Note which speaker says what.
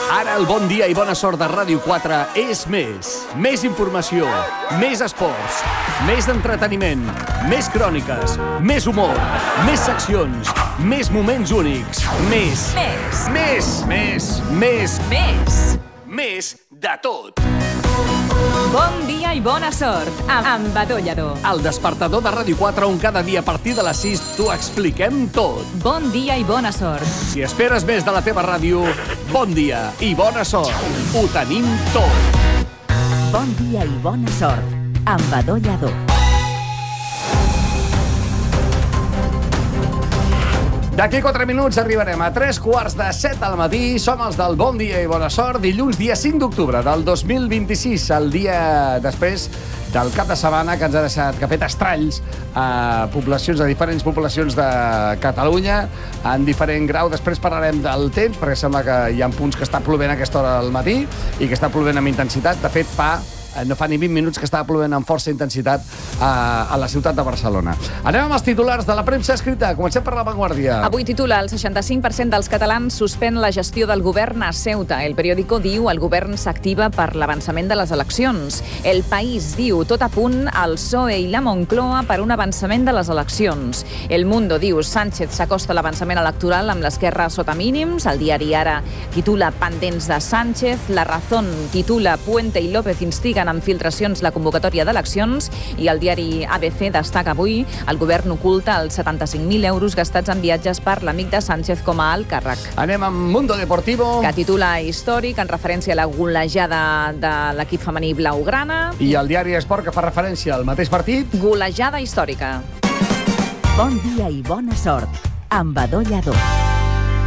Speaker 1: Ara el bon dia i bona sort de Ràdio 4 és més. Més informació, més esports, més entreteniment, més cròniques, més humor, més seccions, més moments únics, més de tot.
Speaker 2: Bon dia i bona sort, amb Badó Lladó.
Speaker 1: El despertador de Ràdio 4, on cada dia a partir de les 6 t'ho expliquem tot.
Speaker 2: Bon dia i bona sort.
Speaker 1: Si esperes més de la teva ràdio, bon dia i bona sort. Ho tenim tot.
Speaker 3: Bon dia i bona sort, amb Badó Lladó.
Speaker 1: D'aquí 4 minuts arribarem a 3:45 al matí. Som els del Bon Dia i Bona Sort. Dilluns, dia 5 d'octubre del 2026, el dia després del cap de setmana que ens ha deixat, que ha fet estralls a diferents poblacions de Catalunya, en diferent grau. Després parlarem del temps, perquè sembla que hi ha punts que està plovent a aquesta hora del matí i que està plovent amb intensitat. De fet, no fa ni 20 minuts que estava plovent amb força intensitat a la ciutat de Barcelona. Anem amb els titulars de la premsa escrita. Comencem per La Vanguardia.
Speaker 2: Avui titula: el 65% dels catalans suspèn la gestió del govern a Ceuta. El periòdico diu: el govern s'activa per l'avançament de les eleccions. El País diu: tot a punt el PSOE i la Moncloa per un avançament de les eleccions. El Mundo diu: Sánchez s'acosta a l'avançament electoral amb l'Esquerra sota mínims. El diari Ara titula: pendents de Sánchez. La Razón titula: Puente i López instiguen amb filtracions la convocatòria d'eleccions. I el diari ABC destaca avui: el govern oculta els 75.000 euros gastats en viatges per l'amic de Sánchez com a alt càrrec.
Speaker 1: Anem amb Mundo Deportivo,
Speaker 2: que titula històric en referència a la golejada de l'equip femení blaugrana.
Speaker 1: I el diari Esport, que fa referència al mateix partit.
Speaker 2: Golejada històrica.
Speaker 3: Bon dia i bona sort, amb Badó Lladó.